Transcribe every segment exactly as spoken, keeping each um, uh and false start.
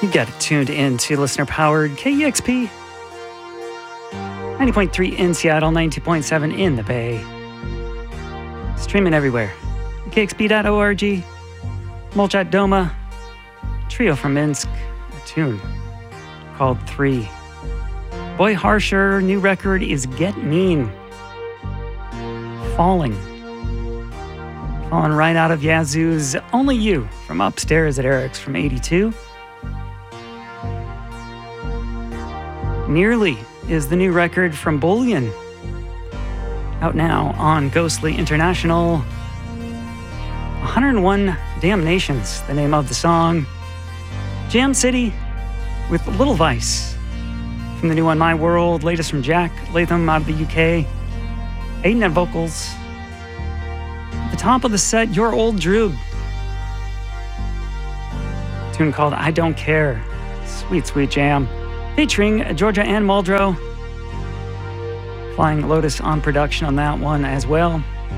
You got it tuned in to listener-powered K E X P. ninety point three in Seattle, ninety-two point seven in the Bay. Streaming everywhere. K X P dot org. Molchat Doma. Trio from Minsk. A tune called Three. Boy Harsher, new record is Get Mean. Falling. Falling right out of Yazoo's Only You from Upstairs at Eric's from eighty-two. Nearly is the new record from Bullion. Out now on Ghostly International. one hundred one Damnations, the name of the song. Jam City with Little Vice. From the new one, My World, latest from Jack Latham out of the U K. Aiden at vocals. At the top of the set, Your Old Droog. A tune called I Don't Care. Sweet, sweet jam. Featuring Georgia Ann Muldrow. Flying Lotus on production on that one as well.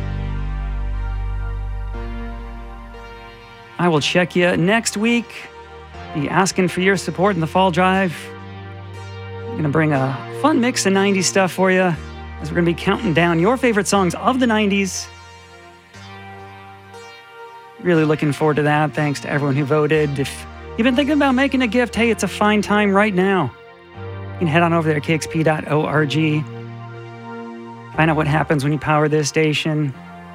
I will check you next week. Be asking for your support in the fall drive. I'm going to bring a fun mix of nineties stuff for you as we're going to be counting down your favorite songs of the nineties. Really looking forward to that. Thanks to everyone who voted. If you've been thinking about making a gift, hey, it's a fine time right now. You can head on over there to K X P dot org. Find out what happens when you power this station.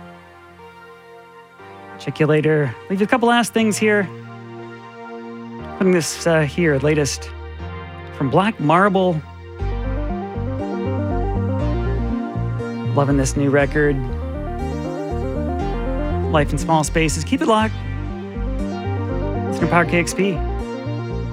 Check you later. Leave a couple last things here. Putting this uh, here, latest from Black Marble. Loving this new record. Life in Small Spaces. Keep it locked. It's your Power K X P.